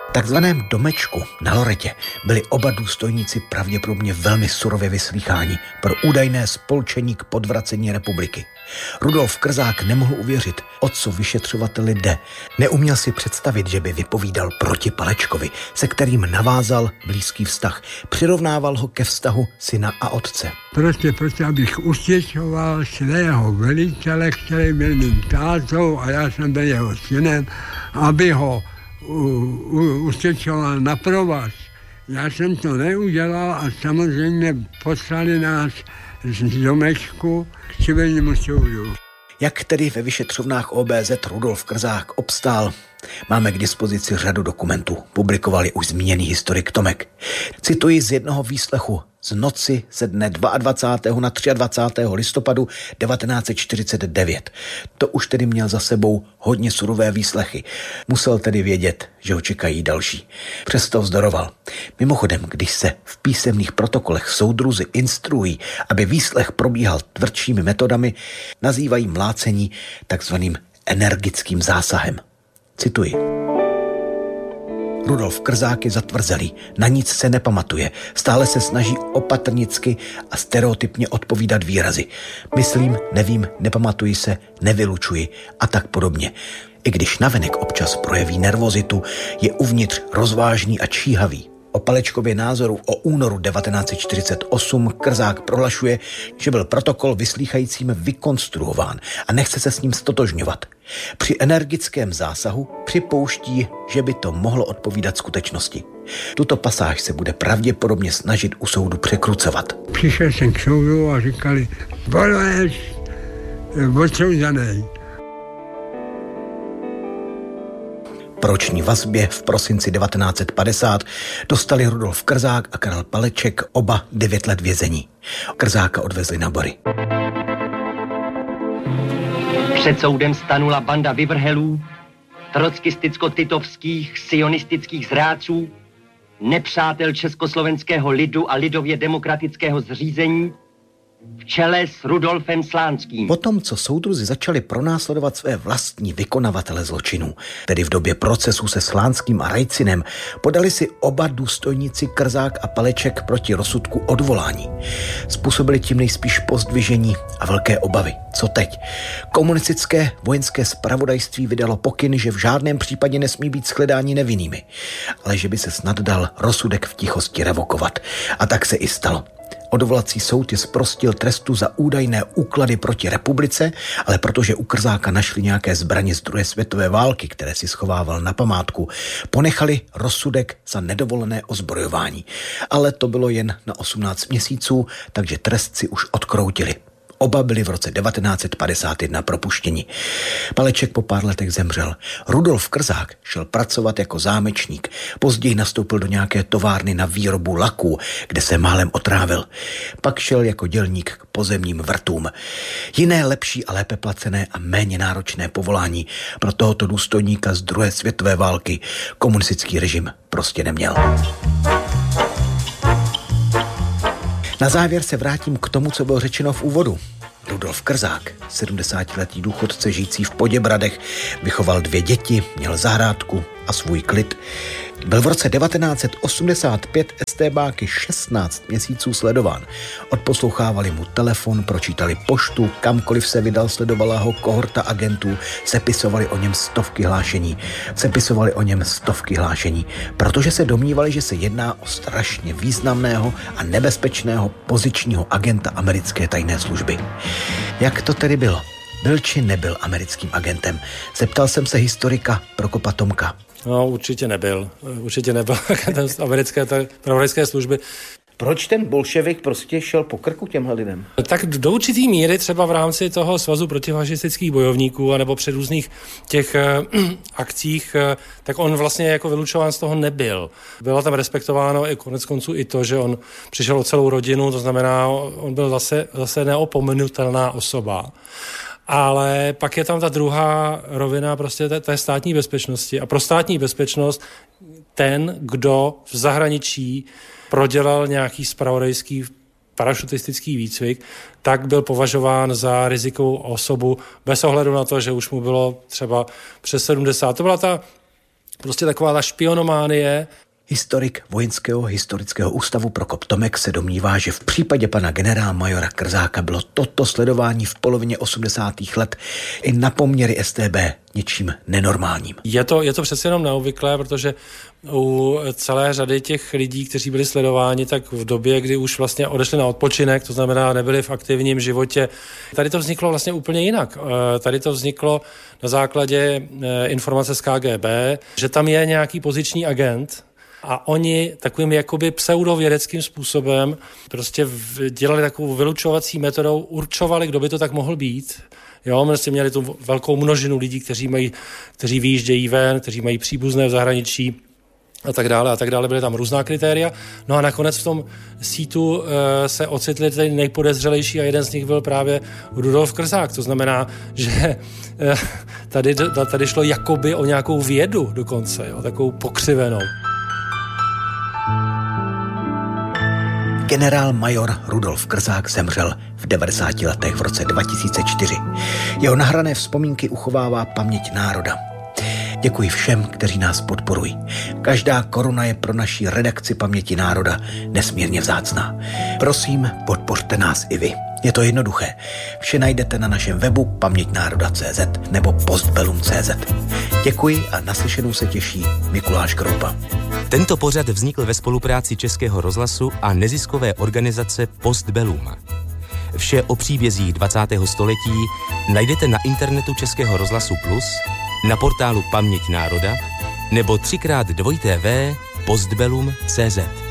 V takzvaném domečku na Loretě byli oba důstojníci pravděpodobně velmi surově vyslýcháni pro údajné spolčení k podvracení republiky. Rudolf Krzák nemohl uvěřit, o co vyšetřovateli jde. Neuměl si představit, že by vypovídal proti Palečkovi, se kterým navázal blízký vztah. Přirovnával ho ke vztahu syna a otce. Prostě abych usvědčoval svého velitele, který byl mým tátou a já jsem byl jeho synem, aby ho usvědčoval na provaz. Já jsem to neudělal a samozřejmě poslali nás z domečku k civilnímu soudu. Jak tedy ve vyšetřovnách OBZ Rudolf Krzák obstál? Máme k dispozici řadu dokumentů, publikovali už zmíněný historik Tomek. Cituji z jednoho výslechu z noci ze dne 22. na 23. listopadu 1949. To už tedy měl za sebou hodně surové výslechy. Musel tedy vědět, že ho čekají další. Přesto vzdoroval. Mimochodem, když se v písemných protokolech soudruzi instruují, aby výslech probíhal tvrdšími metodami, nazývají mlácení takzvaným energickým zásahem. Cituji. Rudolf Krzák je zatvrzelý, na nic se nepamatuje, stále se snaží opatrnicky a stereotypně odpovídat výrazy. Myslím, nevím, nepamatuji se, nevylučuji a tak podobně. I když navenek občas projeví nervozitu, je uvnitř rozvážný a číhavý. O Palečkově názoru o únoru 1948 Krzák prohlašuje, že byl protokol vyslýchajícím vykonstruován a nechce se s ním stotožňovat. Při energickém zásahu připouští, že by to mohlo odpovídat skutečnosti. Tuto pasáž se bude pravděpodobně snažit u soudu překrucovat. Přišel jsem k soudu a říkali, Borec, odsouzený. Po roční vazbě v prosinci 1950 dostali Rudolf Krzák a Karel Paleček oba 9 let vězení. Krzáka odvezli na Bory. Před soudem stanula banda vyvrhelů, trockisticko-titovských, sionistických zrádců, nepřátel československého lidu a lidově demokratického zřízení, v čele s Rudolfem Slánským. Potom, co soudruzi začali pronásledovat své vlastní vykonavatele zločinů, tedy v době procesu se Slánským a Rajcinem, podali si oba důstojníci Krzák a Paleček proti rozsudku odvolání. Způsobili tím nejspíš pozdvižení a velké obavy. Co teď? Komunistické vojenské zpravodajství vydalo pokyn, že v žádném případě nesmí být shledáni nevinnými, ale že by se snad dal rozsudek v tichosti revokovat. A tak se i stalo. Odvolací soud je zprostil trestu za údajné úklady proti republice, ale protože u Krzáka našli nějaké zbraně z druhé světové války, které si schovával na památku, ponechali rozsudek za nedovolené ozbrojování. Ale to bylo jen na 18 měsíců, takže trest si už odkroutili. Oba byli v roce 1951 propuštěni. Paleček po pár letech zemřel. Rudolf Krzák šel pracovat jako zámečník. Později nastoupil do nějaké továrny na výrobu laků, kde se málem otrávil. Pak šel jako dělník k pozemním vrtům. Jiné lepší a lépe placené a méně náročné povolání pro tohoto důstojníka z druhé světové války komunistický režim prostě neměl. Na závěr se vrátím k tomu, co bylo řečeno v úvodu. Rudolf Krzák, 70letý důchodce žijící v Poděbradech, vychoval 2 děti, měl zahrádku a svůj klid. Byl v roce 1985 estébáky 16 měsíců sledován. Odposlouchávali mu telefon, pročítali poštu, kamkoliv se vydal, sledovala ho kohorta agentů, sepisovali o něm stovky hlášení, protože se domnívali, že se jedná o strašně významného a nebezpečného pozičního agenta americké tajné služby. Jak to tedy bylo? Byl či nebyl americkým agentem? Zeptal jsem se historika Prokopa Tomka. No, určitě nebyl agentem americké zpravodajské služby. Proč ten bolševik prostě šel po krku těmhle lidem? Tak do určitý míry třeba v rámci toho svazu protifašistických bojovníků anebo při různých těch akcích, tak on vlastně jako vylučován z toho nebyl. Bylo tam respektováno i konec konců i to, že on přišel o celou rodinu, to znamená, on byl zase neopomenutelná osoba. Ale pak je tam ta druhá rovina prostě té státní bezpečnosti. A pro státní bezpečnost ten, kdo v zahraničí prodělal nějaký zpravodajský parašutistický výcvik, tak byl považován za rizikovou osobu bez ohledu na to, že už mu bylo třeba přes 70. To byla ta prostě taková ta špionománie. Historik Vojenského historického ústavu Prokop Tomek se domnívá, že v případě pana generálmajora Krzáka bylo toto sledování v polovině 80. let i na poměry StB něčím nenormálním. Je to přece jenom neobvyklé, protože u celé řady těch lidí, kteří byli sledováni, tak v době, kdy už vlastně odešli na odpočinek, to znamená nebyli v aktivním životě, tady to vzniklo vlastně úplně jinak. Tady to vzniklo na základě informace z KGB, že tam je nějaký poziční agent, a oni takovým jakoby pseudovědeckým způsobem prostě dělali takovou vylučovací metodou, určovali, kdo by to tak mohl být. Jo, prostě měli tu velkou množinu lidí, kteří vyjíždějí ven, kteří mají příbuzné v zahraničí a tak dále, byly tam různá kritéria. No a nakonec v tom sítu se ocitli ty nejpodezřelejší a jeden z nich byl právě Rudolf Krzák. To znamená, že tady šlo jakoby o nějakou vědu dokonce, jo, takovou pokřivenou. Generál major Rudolf Krzák zemřel v 90 letech v roce 2004. Jeho nahrané vzpomínky uchovává Paměť národa. Děkuji všem, kteří nás podporují. Každá koruna je pro naši redakci Paměti národa nesmírně vzácná. Prosím, podpořte nás i vy. Je to jednoduché. Vše najdete na našem webu paměťnároda.cz nebo postbellum.cz. Děkuji a naslyšenou se těší Mikuláš Kroupa. Tento pořad vznikl ve spolupráci Českého rozhlasu a neziskové organizace Postbellum. Vše o příbězích 20. století najdete na internetu Českého rozhlasu Plus, na portálu Paměť národa nebo 3x2tv postbellum.cz.